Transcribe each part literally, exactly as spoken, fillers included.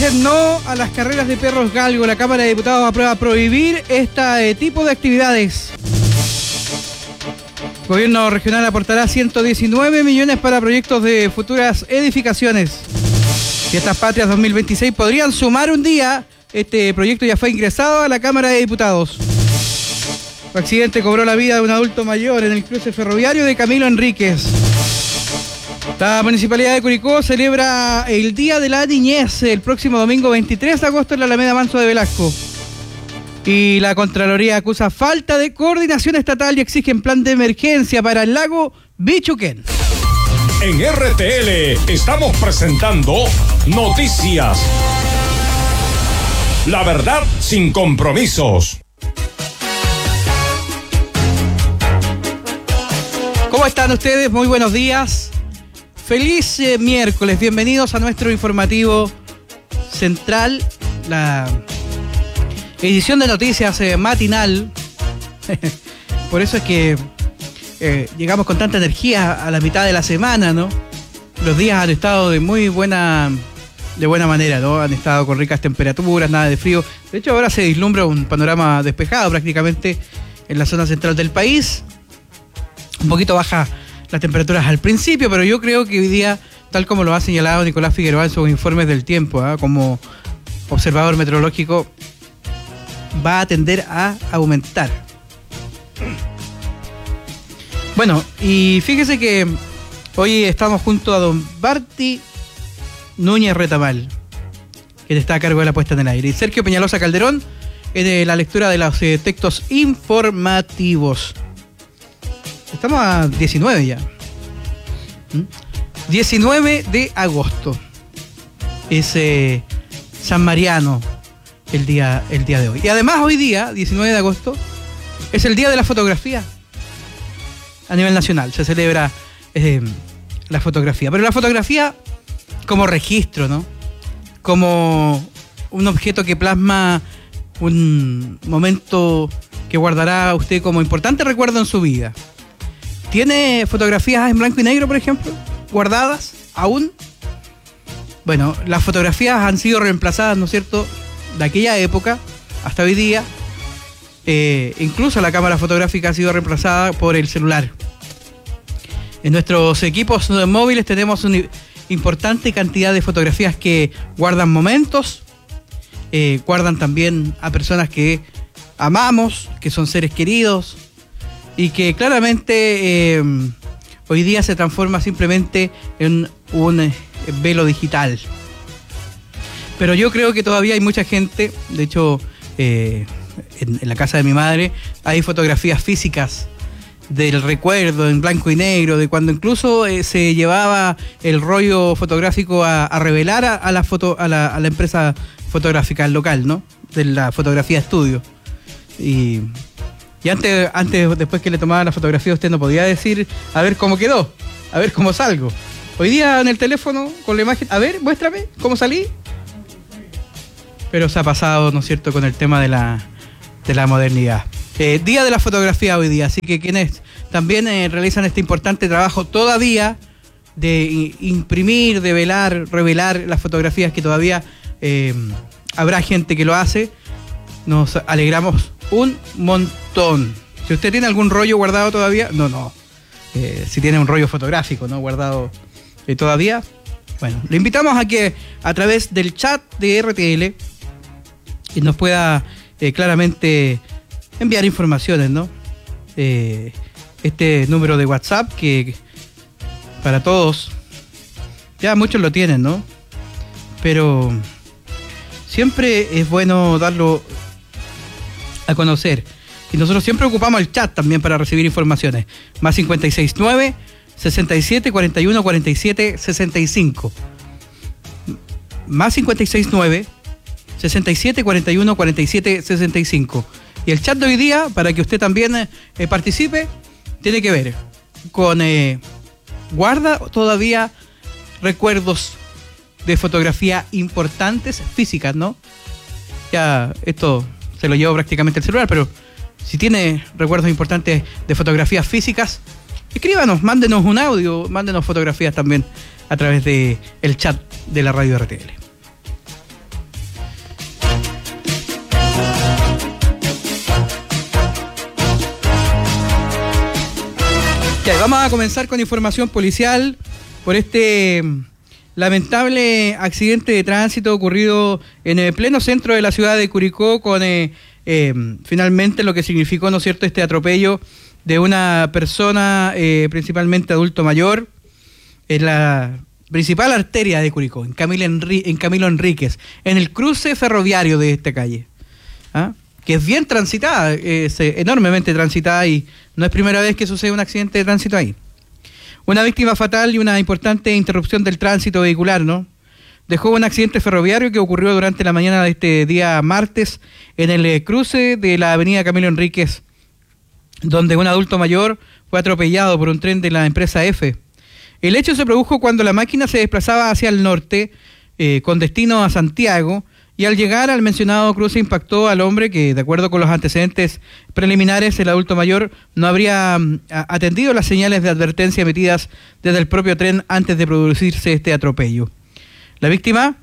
Dicen no a las carreras de perros galgo. La Cámara de Diputados aprueba prohibir este tipo de actividades. El gobierno regional aportará ciento diecinueve millones para proyectos de futuras edificaciones. Fiestas Patrias dos mil veintiséis podrían sumar un día. Este proyecto ya fue ingresado a la Cámara de Diputados. Un accidente cobró la vida de un adulto mayor en el cruce ferroviario de Camilo Enríquez. La Municipalidad de Curicó celebra el Día de la Niñez el próximo domingo veintitrés de agosto en la Alameda Manso de Velasco. Y la Contraloría acusa falta de coordinación estatal y exige un plan de emergencia para el lago Bichuquén. En R T L estamos presentando Noticias. La verdad sin compromisos. ¿Cómo están ustedes? Muy buenos días. Feliz eh, miércoles. Bienvenidos a nuestro informativo central, la edición de noticias eh, matinal. Por eso es que eh, llegamos con tanta energía a la mitad de la semana, ¿no? Los días han estado de muy buena, de buena manera, ¿no? Han estado con ricas temperaturas, nada de frío. De hecho, ahora se vislumbra un panorama despejado prácticamente en la zona central del país. Un poquito baja las temperaturas al principio, pero yo creo que hoy día, tal como lo ha señalado Nicolás Figueroa en sus informes del tiempo, ¿eh? como observador meteorológico, va a tender a aumentar. Bueno, y fíjese que hoy estamos junto a don Barty Núñez Retamal, quien está a cargo de la puesta en el aire, y Sergio Peñalosa Calderón en la lectura de los eh, textos informativos. Estamos a diecinueve ya. ¿Mm? diecinueve de agosto. Es eh, San Mariano el día, el día de hoy. Y además hoy día, diecinueve de agosto, es el día de la fotografía. A nivel nacional se celebra eh, la fotografía. Pero la fotografía como registro, ¿no? Como un objeto que plasma un momento que guardará usted como importante recuerdo en su vida. ¿Tiene fotografías en blanco y negro, por ejemplo, guardadas aún? Bueno, las fotografías han sido reemplazadas, ¿no es cierto?, de aquella época hasta hoy día. Eh, incluso la cámara fotográfica ha sido reemplazada por el celular. En nuestros equipos móviles tenemos una importante cantidad de fotografías que guardan momentos, eh, guardan también a personas que amamos, que son seres queridos, y que claramente eh, hoy día se transforma simplemente en un eh, velo digital. Pero yo creo que todavía hay mucha gente, de hecho eh, en, en la casa de mi madre hay fotografías físicas del recuerdo en blanco y negro, de cuando incluso eh, se llevaba el rollo fotográfico a, a revelar a, a, la foto, a, la, a la empresa fotográfica local, ¿no? De la fotografía estudio. Y... Y antes, antes, después que le tomaba la fotografía, usted no podía decir, a ver cómo quedó, a ver cómo salgo. Hoy día en el teléfono, con la imagen, a ver, muéstrame cómo salí. Pero se ha pasado, ¿no es cierto?, con el tema de la, de la modernidad. Eh, día de la fotografía hoy día, así que quienes también eh, realizan este importante trabajo todavía de imprimir, de velar, revelar las fotografías que todavía eh, habrá gente que lo hace, nos alegramos un montón. Si usted tiene algún rollo guardado todavía, no, no. Eh, si tiene un rollo fotográfico, ¿no?, guardado eh, todavía, bueno, le invitamos a que a través del chat de R T L nos pueda eh, claramente enviar informaciones, ¿no? Eh, este número de WhatsApp que para todos, ya muchos lo tienen, ¿no? Pero siempre es bueno darlo a conocer. Y nosotros siempre ocupamos el chat también para recibir informaciones. Más cincuenta y seis nueve, sesenta y siete, cuarenta y uno, cuarenta y siete, sesenta y cinco. Más cincuenta y seis nueve, sesenta y siete, cuarenta y uno, cuarenta y siete, sesenta y cinco. Y el chat de hoy día, para que usted también eh, participe, tiene que ver con... Eh, guarda todavía recuerdos de fotografía importantes físicas, ¿no? Ya esto... se lo llevo prácticamente el celular, pero si tiene recuerdos importantes de fotografías físicas, escríbanos, mándenos un audio, mándenos fotografías también a través de el chat de la radio R T L. Ya, vamos a comenzar con información policial por este lamentable accidente de tránsito ocurrido en el pleno centro de la ciudad de Curicó con eh, eh, finalmente lo que significó, ¿no es cierto?, este atropello de una persona, eh, principalmente adulto mayor, en la principal arteria de Curicó, en Camilo, Enri- en Camilo Enríquez, en el cruce ferroviario de esta calle, ¿ah? Que es bien transitada, es eh, enormemente transitada y no es primera vez que sucede un accidente de tránsito ahí. Una víctima fatal y una importante interrupción del tránsito vehicular, ¿no? Dejó un accidente ferroviario que ocurrió durante la mañana de este día martes en el eh, cruce de la avenida Camilo Enríquez, donde un adulto mayor fue atropellado por un tren de la empresa F. El hecho se produjo cuando la máquina se desplazaba hacia el norte, eh, con destino a Santiago, y al llegar al mencionado cruce impactó al hombre que, de acuerdo con los antecedentes preliminares, el adulto mayor no habría um, atendido las señales de advertencia emitidas desde el propio tren antes de producirse este atropello. La víctima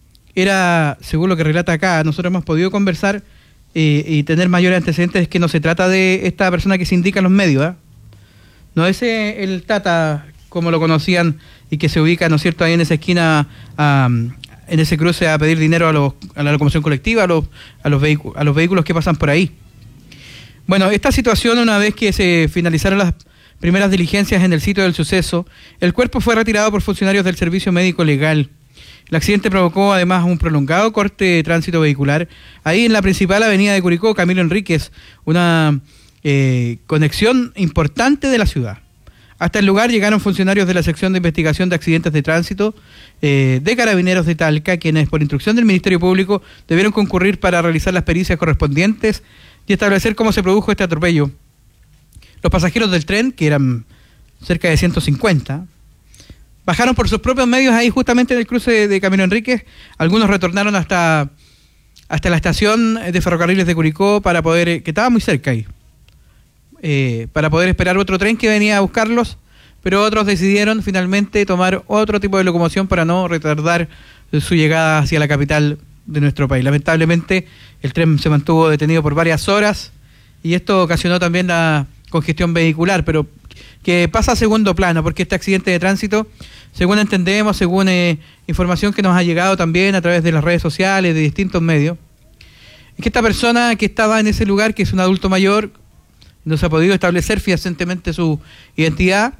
era, según lo que relata acá, nosotros hemos podido conversar eh, y tener mayores antecedentes, es que no se trata de esta persona que se indica en los medios, ¿eh? No es eh, el Tata, como lo conocían, y que se ubica, ¿no es cierto?, ahí en esa esquina, um, en ese cruce a pedir dinero a, los, a la locomoción colectiva, a los, a, los vehicu- a los vehículos que pasan por ahí. Bueno, esta situación, una vez que se finalizaron las primeras diligencias en el sitio del suceso, el cuerpo fue retirado por funcionarios del Servicio Médico Legal. El accidente provocó además un prolongado corte de tránsito vehicular ahí en la principal avenida de Curicó, Camilo Enríquez, una eh, conexión importante de la ciudad. Hasta el lugar llegaron funcionarios de la sección de investigación de accidentes de tránsito eh, de Carabineros de Talca, quienes por instrucción del Ministerio Público debieron concurrir para realizar las pericias correspondientes y establecer cómo se produjo este atropello. Los pasajeros del tren, que eran cerca de ciento cincuenta, bajaron por sus propios medios ahí justamente en el cruce de, de Camilo Enríquez. Algunos retornaron hasta, hasta la estación de ferrocarriles de Curicó para poder, que estaba muy cerca ahí. Eh, para poder esperar otro tren que venía a buscarlos, pero otros decidieron finalmente tomar otro tipo de locomoción para no retardar su llegada hacia la capital de nuestro país. Lamentablemente el tren se mantuvo detenido por varias horas y esto ocasionó también la congestión vehicular, pero que pasa a segundo plano, porque este accidente de tránsito, según entendemos, según eh, información que nos ha llegado también a través de las redes sociales, de distintos medios, es que esta persona que estaba en ese lugar, que es un adulto mayor, no se ha podido establecer fehacientemente su identidad,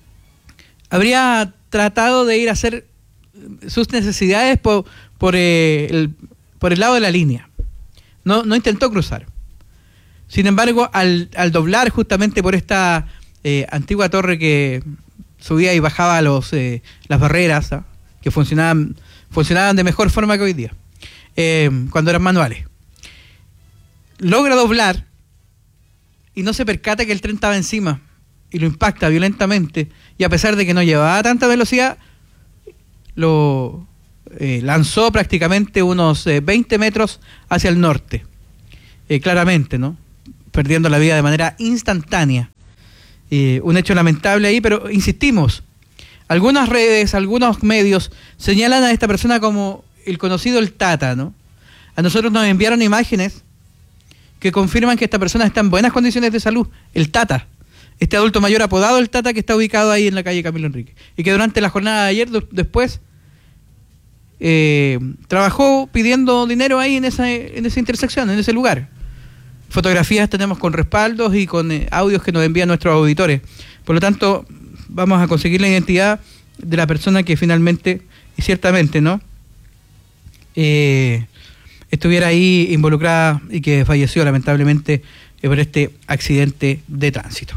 habría tratado de ir a hacer sus necesidades por, por, eh, el, por el lado de la línea. No, no intentó cruzar. Sin embargo, al, al doblar justamente por esta eh, antigua torre que subía y bajaba los, eh, las barreras, ¿eh? que funcionaban, funcionaban de mejor forma que hoy día, eh, cuando eran manuales, logra doblar y no se percata que el tren estaba encima y lo impacta violentamente, y a pesar de que no llevaba tanta velocidad, lo eh, lanzó prácticamente unos eh, veinte metros hacia el norte, eh, claramente, ¿no? Perdiendo la vida de manera instantánea. Eh, un hecho lamentable ahí, pero insistimos, algunas redes, algunos medios señalan a esta persona como el conocido el Tata, ¿no? A nosotros nos enviaron imágenes que confirman que esta persona está en buenas condiciones de salud, el Tata, este adulto mayor apodado el Tata, que está ubicado ahí en la calle Camilo Enríquez, y que durante la jornada de ayer, después, eh, trabajó pidiendo dinero ahí en esa, en esa intersección, en ese lugar. Fotografías tenemos con respaldos y con eh, audios que nos envían nuestros auditores. Por lo tanto, vamos a conseguir la identidad de la persona que finalmente, y ciertamente, ¿no?, eh, estuviera ahí involucrada y que falleció lamentablemente eh, por este accidente de tránsito.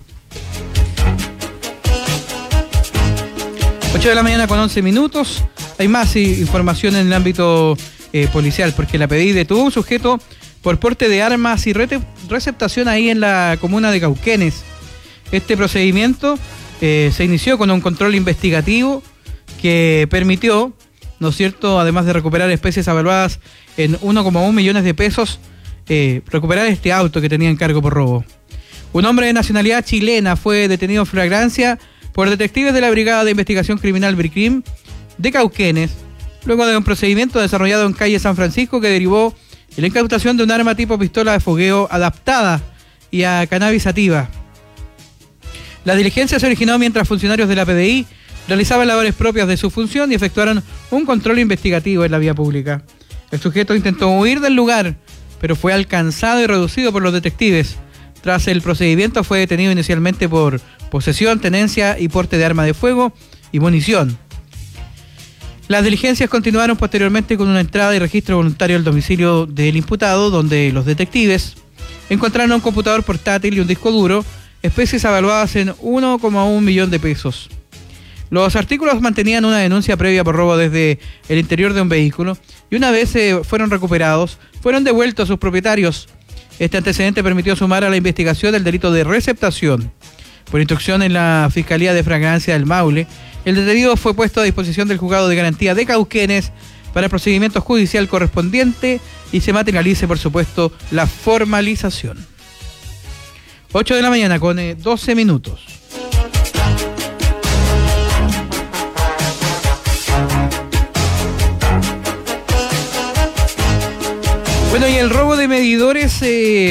ocho de la mañana con once minutos. Hay más información en el ámbito eh, policial, porque la P D I detuvo a un sujeto por porte de armas y rete- receptación ahí en la comuna de Cauquenes. Este procedimiento eh, se inició con un control investigativo que permitió, ¿no es cierto?, además de recuperar especies avaluadas en uno coma uno millones de pesos, eh, recuperar este auto que tenía en cargo por robo. Un hombre de nacionalidad chilena fue detenido en flagrancia por detectives de la Brigada de Investigación Criminal BRICRIM de Cauquenes, luego de un procedimiento desarrollado en calle San Francisco que derivó en la incautación de un arma tipo pistola de fogueo adaptada y a cannabis sativa. La diligencia se originó mientras funcionarios de la P D I realizaban labores propias de su función y efectuaron un control investigativo en la vía pública. El sujeto intentó huir del lugar, pero fue alcanzado y reducido por los detectives. Tras el procedimiento fue detenido inicialmente por posesión, tenencia y porte de arma de fuego y munición. Las diligencias continuaron posteriormente con una entrada y registro voluntario al domicilio del imputado, donde los detectives encontraron un computador portátil y un disco duro, especies avaluadas en uno coma uno millón de pesos. Los artículos mantenían una denuncia previa por robo desde el interior de un vehículo y una vez eh, fueron recuperados, fueron devueltos a sus propietarios. Este antecedente permitió sumar a la investigación el delito de receptación. Por instrucción en la Fiscalía de Fragancia del Maule, el detenido fue puesto a disposición del Juzgado de Garantía de Cauquenes para el procedimiento judicial correspondiente y se materialice, por supuesto, la formalización. ocho de la mañana con eh, doce minutos. Bueno, y el robo de medidores eh,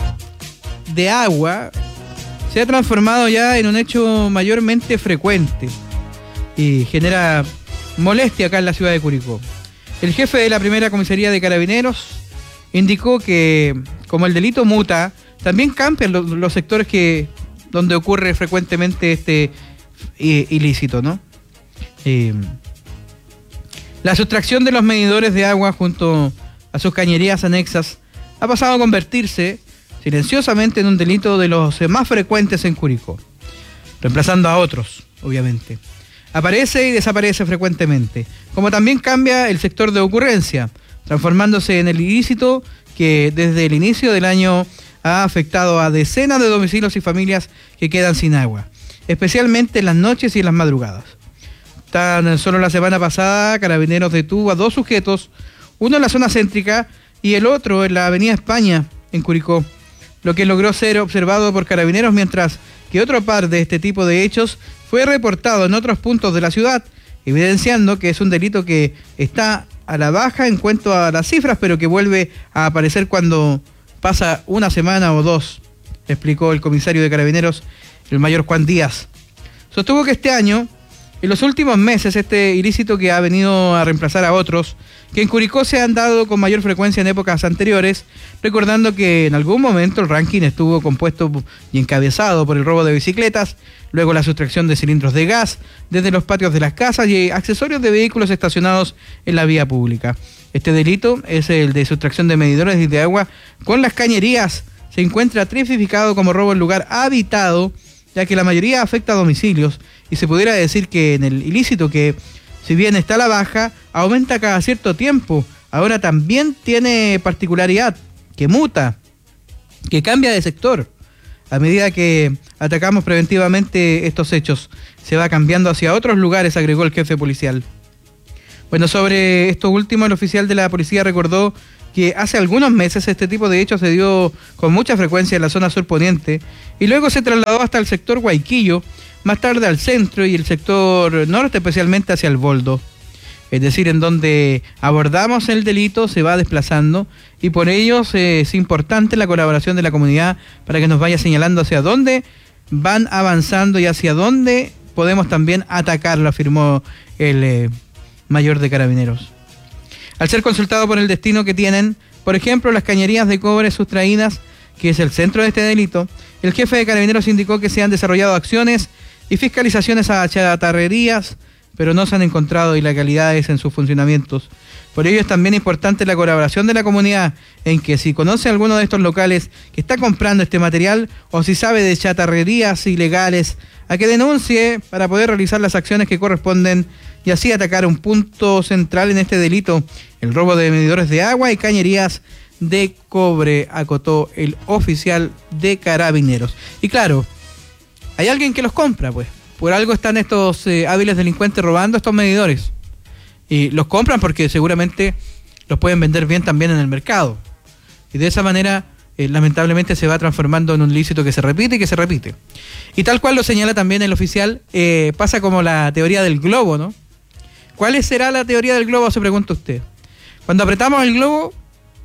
de agua se ha transformado ya en un hecho mayormente frecuente y genera molestia acá en la ciudad de Curicó. El jefe de la primera comisaría de Carabineros indicó que, como el delito muta, también cambian los, los sectores que donde ocurre frecuentemente este eh, ilícito, ¿no? Eh, la sustracción de los medidores de agua junto a sus cañerías anexas ha pasado a convertirse silenciosamente en un delito de los más frecuentes en Curicó, reemplazando a otros, obviamente. Aparece y desaparece frecuentemente, como también cambia el sector de ocurrencia, transformándose en el ilícito que desde el inicio del año ha afectado a decenas de domicilios y familias que quedan sin agua, especialmente en las noches y en las madrugadas. Tan solo la semana pasada, Carabineros detuvo a dos sujetos, uno en la zona céntrica y el otro en la avenida España, en Curicó, lo que logró ser observado por Carabineros, mientras que otro par de este tipo de hechos fue reportado en otros puntos de la ciudad, evidenciando que es un delito que está a la baja en cuanto a las cifras, pero que vuelve a aparecer cuando pasa una semana o dos, explicó el comisario de Carabineros, el mayor Juan Díaz. Sostuvo que este año, en los últimos meses, este ilícito que ha venido a reemplazar a otros, que en Curicó se han dado con mayor frecuencia en épocas anteriores, recordando que en algún momento el ranking estuvo compuesto y encabezado por el robo de bicicletas, luego la sustracción de cilindros de gas desde los patios de las casas y accesorios de vehículos estacionados en la vía pública. Este delito es el de sustracción de medidores de agua con las cañerías. Se encuentra tipificado como robo en lugar habitado, ya que la mayoría afecta a domicilios, y se pudiera decir que en el ilícito, que si bien está a la baja, aumenta cada cierto tiempo, ahora también tiene particularidad, que muta, que cambia de sector. A medida que atacamos preventivamente estos hechos, se va cambiando hacia otros lugares, agregó el jefe policial. Bueno, sobre esto último, el oficial de la policía recordó que hace algunos meses este tipo de hechos se dio con mucha frecuencia en la zona surponiente y luego se trasladó hasta el sector Guayquillo, más tarde al centro y el sector norte, especialmente hacia el Boldo. Es decir, en donde abordamos el delito se va desplazando y por ello es importante la colaboración de la comunidad para que nos vaya señalando hacia dónde van avanzando y hacia dónde podemos también atacarlo, afirmó el eh, mayor de Carabineros. Al ser consultado por el destino que tienen, por ejemplo, las cañerías de cobre sustraídas, que es el centro de este delito, el jefe de Carabineros indicó que se han desarrollado acciones y fiscalizaciones a chatarrerías, pero no se han encontrado ilegalidades en sus funcionamientos. Por ello es también importante la colaboración de la comunidad, en que si conoce alguno de estos locales que está comprando este material o si sabe de chatarrerías ilegales, a que denuncie para poder realizar las acciones que corresponden y así atacar un punto central en este delito, el robo de medidores de agua y cañerías de cobre, acotó el oficial de Carabineros. Y claro, hay alguien que los compra, pues. Por algo están estos eh, hábiles delincuentes robando estos medidores. Y los compran porque seguramente los pueden vender bien también en el mercado. Y de esa manera, eh, lamentablemente, se va transformando en un ilícito que se repite y que se repite. Y tal cual lo señala también el oficial, eh, pasa como la teoría del globo, ¿no? ¿Cuál será la teoría del globo? Se pregunta usted. Cuando apretamos el globo,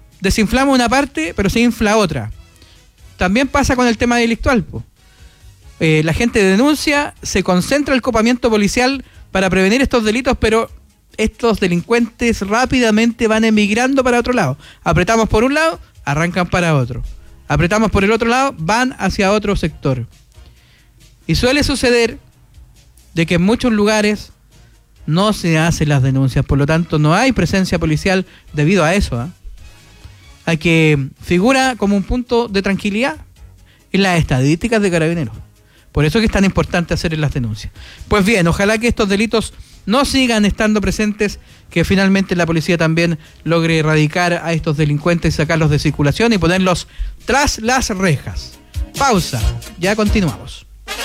desinflamos una parte, pero se infla otra. También pasa con el tema delictual, pues. Eh, la gente denuncia, se concentra el copamiento policial para prevenir estos delitos, pero estos delincuentes rápidamente van emigrando para otro lado. Apretamos por un lado, arrancan para otro. Apretamos por el otro lado, van hacia otro sector. Y suele suceder de que en muchos lugares no se hacen las denuncias, por lo tanto no hay presencia policial debido a eso, ¿eh? A que figura como un punto de tranquilidad en las estadísticas de Carabineros. Por eso que es tan importante hacer las denuncias. Pues bien, ojalá que estos delitos no sigan estando presentes, que finalmente la policía también logre erradicar a estos delincuentes, sacarlos de circulación y ponerlos tras las rejas. Pausa, ya continuamos.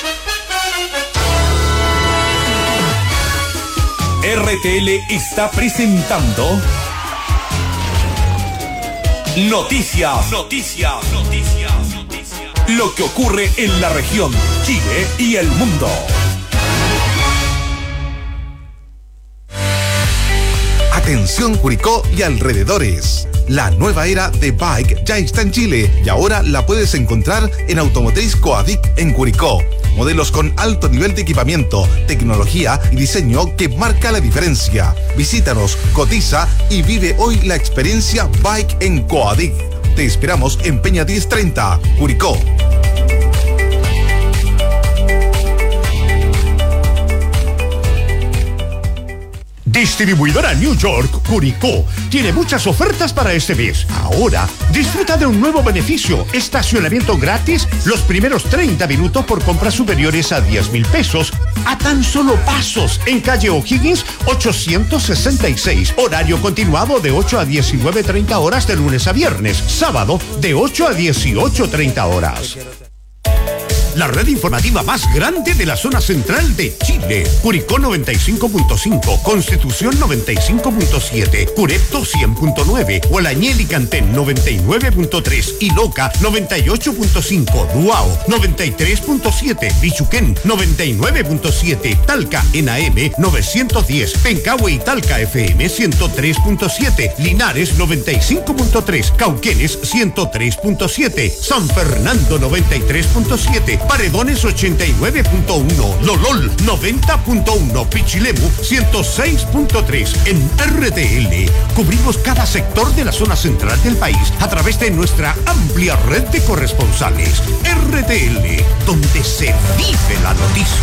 R T L está presentando Noticias, Noticias, Noticias, Noticias. Lo que ocurre en la región, Chile y el mundo. Atención Curicó y alrededores. La nueva era de Bike ya está en Chile y ahora la puedes encontrar en Automotriz Coadic en Curicó. Modelos con alto nivel de equipamiento, tecnología y diseño que marca la diferencia. Visítanos, cotiza y vive hoy la experiencia Bike en Coadic. Te esperamos en Peña diez treinta, Curicó. Distribuidora New York, Curicó, tiene muchas ofertas para este mes. Ahora, disfruta de un nuevo beneficio, estacionamiento gratis los primeros treinta minutos por compras superiores a diez mil pesos, a tan solo pasos, en calle O'Higgins ochocientos sesenta y seis, horario continuado de ocho a diecinueve treinta horas de lunes a viernes, sábado de ocho a dieciocho treinta horas. La red informativa más grande de la zona central de Chile. Curicó noventa y cinco punto cinco, Constitución noventa y cinco punto siete, Curepto cien punto nueve, Hualañel y Cantén noventa y nueve punto tres, Iloca noventa y ocho punto cinco, Duao noventa y tres punto siete, Bichuquén noventa y nueve punto siete, Talca en A M novecientos diez, Pencahue y Talca F M ciento tres punto siete, Linares noventa y cinco punto tres, Cauquenes ciento tres punto siete, San Fernando noventa y tres punto siete, Paredones ochenta y nueve punto uno, Lolol noventa punto uno, Pichilemu ciento seis punto tres. En R T L cubrimos cada sector de la zona central del país a través de nuestra amplia red de corresponsales. R T L, donde se vive la noticia.